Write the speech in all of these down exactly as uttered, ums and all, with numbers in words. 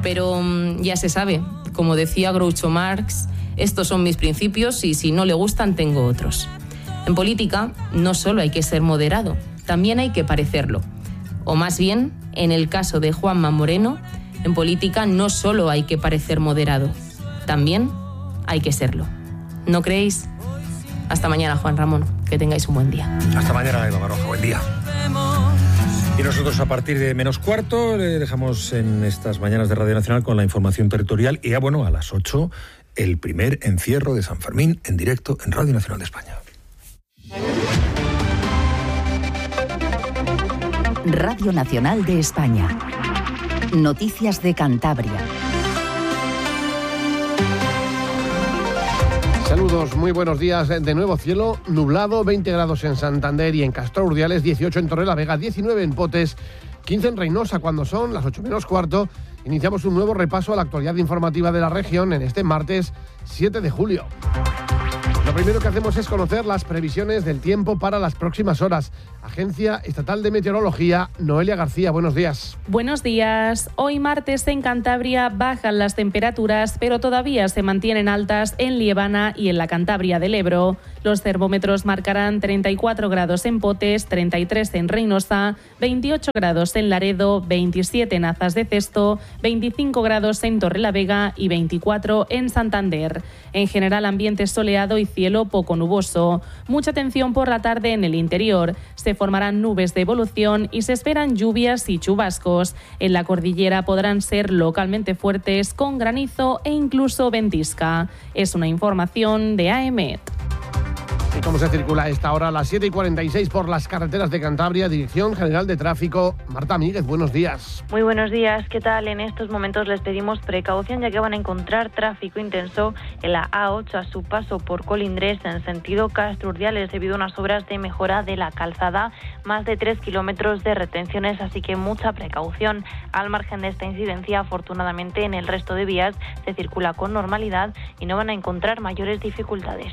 Pero mmm, ya se sabe, como decía Groucho Marx, estos son mis principios y si no le gustan tengo otros. En política no solo hay que ser moderado, también hay que parecerlo. O más bien, en el caso de Juanma Moreno, en política no solo hay que parecer moderado, también hay que serlo. ¿No creéis? Hasta mañana, Juan Ramón. Que tengáis un buen día. Hasta mañana, Eva Baroja. Buen día. Y nosotros a partir de menos cuarto le dejamos en estas mañanas de Radio Nacional con la información territorial y ya, bueno, a las ocho el primer encierro de San Fermín en directo en Radio Nacional de España. Radio Nacional de España. Noticias de Cantabria. Saludos, muy buenos días. De nuevo cielo nublado, veinte grados en Santander y en Castro Urdiales, dieciocho en Torrelavega, diecinueve en Potes, quince en Reynosa. Cuando son las ocho menos cuarto, iniciamos un nuevo repaso a la actualidad informativa de la región en este martes siete de julio. Lo primero que hacemos es conocer las previsiones del tiempo para las próximas horas. Agencia Estatal de Meteorología, Noelia García, buenos días. Buenos días. Hoy martes en Cantabria bajan las temperaturas, pero todavía se mantienen altas en Liebana y en la Cantabria del Ebro. Los termómetros marcarán treinta y cuatro grados en Potes, treinta y tres en Reynosa, veintiocho grados en Laredo, veintisiete en Azas de Cesto, veinticinco grados en Torrelavega y veinticuatro en Santander. En general, ambiente soleado y cielo poco nuboso. Mucha atención por la tarde en el interior. Se formarán nubes de evolución y se esperan lluvias y chubascos. En la cordillera podrán ser localmente fuertes con granizo e incluso ventisca. Es una información de A E M E T. ¿Y cómo se circula a esta hora? A las siete y cuarenta y seis por las carreteras de Cantabria, Dirección General de Tráfico. Marta Míguez, buenos días. Muy buenos días, ¿qué tal? En estos momentos les pedimos precaución ya que van a encontrar tráfico intenso en la A ocho a su paso por Colindres en sentido Castro Urdiales debido a unas obras de mejora de la calzada, más de tres kilómetros de retenciones, así que mucha precaución. Al margen de esta incidencia, afortunadamente en el resto de vías se circula con normalidad y no van a encontrar mayores dificultades.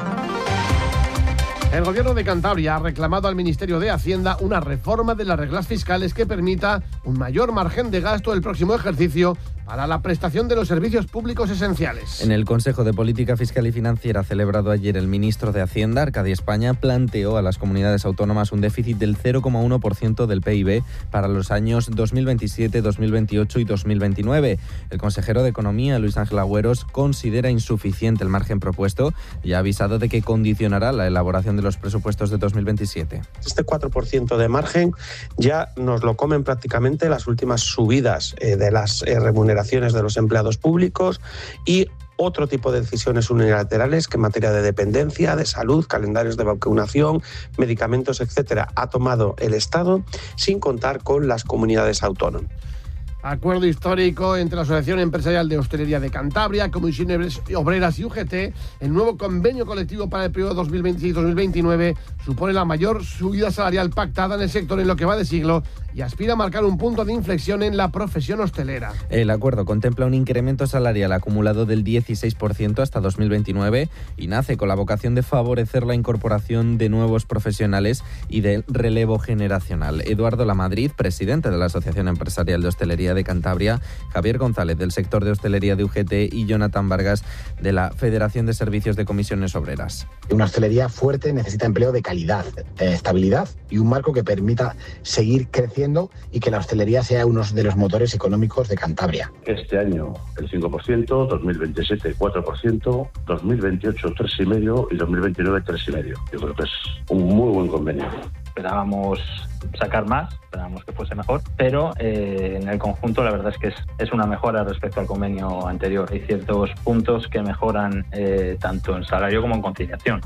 El Gobierno de Cantabria ha reclamado al Ministerio de Hacienda una reforma de las reglas fiscales que permita un mayor margen de gasto el próximo ejercicio para la prestación de los servicios públicos esenciales. En el Consejo de Política Fiscal y Financiera celebrado ayer, el ministro de Hacienda, Arcadi España, planteó a las comunidades autónomas un déficit del cero coma uno por ciento del P I B para los años dos mil veintisiete, dos mil veintiocho y dos mil veintinueve. El consejero de Economía, Luis Ángel Agüeros, considera insuficiente el margen propuesto y ha avisado de que condicionará la elaboración de los presupuestos de dos mil veintisiete. Este cuatro por ciento de margen ya nos lo comen prácticamente las últimas subidas eh, de las eh, remuneraciones de los empleados públicos y otro tipo de decisiones unilaterales que en materia de dependencia, de salud, calendarios de vacunación, medicamentos, etcétera, ha tomado el Estado sin contar con las comunidades autónomas. Acuerdo histórico entre la Asociación Empresarial de Hostelería de Cantabria, Comisiones Obreras y U G T. El nuevo convenio colectivo para el periodo dos mil veintiséis dos mil veintinueve supone la mayor subida salarial pactada en el sector en lo que va de siglo y aspira a marcar un punto de inflexión en la profesión hostelera. El acuerdo contempla un incremento salarial acumulado del dieciséis por ciento hasta dos mil veintinueve y nace con la vocación de favorecer la incorporación de nuevos profesionales y del relevo generacional. Eduardo Lamadrid, presidente de la Asociación Empresarial de Hostelería de Cantabria, Javier González del sector de hostelería de U G T y Jonathan Vargas de la Federación de Servicios de Comisiones Obreras. Una hostelería fuerte necesita empleo de calidad, eh, estabilidad y un marco que permita seguir creciendo y que la hostelería sea uno de los motores económicos de Cantabria. Este año el cinco por ciento, dos mil veintisiete cuatro por ciento, dos mil veintiocho tres coma cinco por ciento y dos mil veintinueve tres coma cinco por ciento. Yo creo que es un muy buen convenio. Esperábamos sacar más, esperábamos que fuese mejor, pero eh, en el conjunto la verdad es que es, es una mejora respecto al convenio anterior. Hay ciertos puntos que mejoran eh, tanto en salario como en conciliación.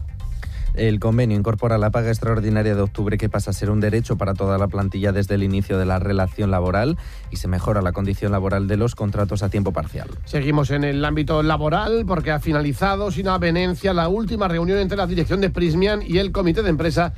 El convenio incorpora la paga extraordinaria de octubre, que pasa a ser un derecho para toda la plantilla desde el inicio de la relación laboral, y se mejora la condición laboral de los contratos a tiempo parcial. Seguimos en el ámbito laboral porque ha finalizado sin avenencia la última reunión entre la dirección de Prysmian y el comité de empresa, que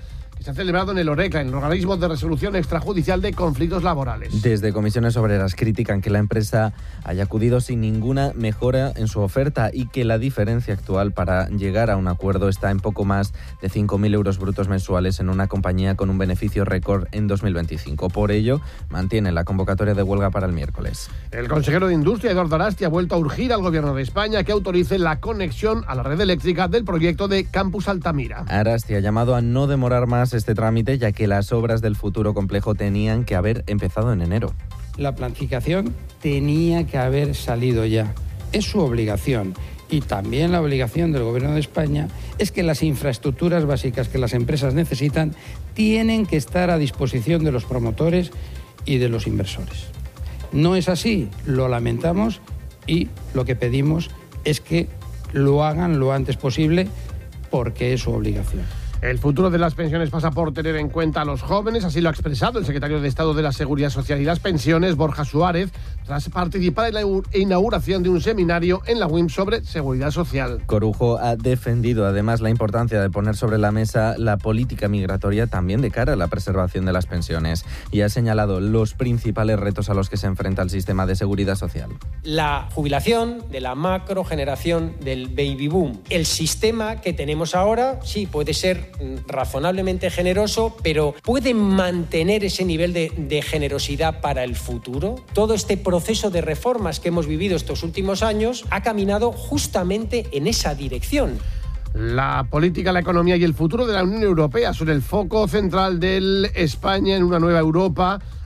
se ha celebrado en el ORECLA, en el Organismo de Resolución Extrajudicial de Conflictos Laborales. Desde Comisiones Obreras critican que la empresa haya acudido sin ninguna mejora en su oferta y que la diferencia actual para llegar a un acuerdo está en poco más de cinco mil euros brutos mensuales en una compañía con un beneficio récord en dos mil veinticinco. Por ello, mantiene la convocatoria de huelga para el miércoles. El consejero de Industria, Eduardo Arasti, ha vuelto a urgir al Gobierno de España que autorice la conexión a la red eléctrica del proyecto de Campus Altamira. Arasti ha llamado a no demorar más este trámite, ya que las obras del futuro complejo tenían que haber empezado en enero. La planificación tenía que haber salido ya. Es su obligación. Y también la obligación del Gobierno de España es que las infraestructuras básicas que las empresas necesitan tienen que estar a disposición de los promotores y de los inversores. No es así, lo lamentamos y lo que pedimos es que lo hagan lo antes posible porque es su obligación. El futuro de las pensiones pasa por tener en cuenta a los jóvenes, así lo ha expresado el secretario de Estado de la Seguridad Social y las Pensiones, Borja Suárez, tras participar en la inauguración de un seminario en la U I M sobre seguridad social. Corujo ha defendido además la importancia de poner sobre la mesa la política migratoria también de cara a la preservación de las pensiones y ha señalado los principales retos a los que se enfrenta el sistema de seguridad social. La jubilación de la macrogeneración del baby boom. El sistema que tenemos ahora, sí, puede ser razonablemente generoso, pero ¿puede mantener ese nivel de, de generosidad para el futuro? Todo este proceso de reformas que hemos vivido estos últimos años ha caminado justamente en esa dirección. La política, la economía y el futuro de la Unión Europea son el foco central del España en una nueva Europa.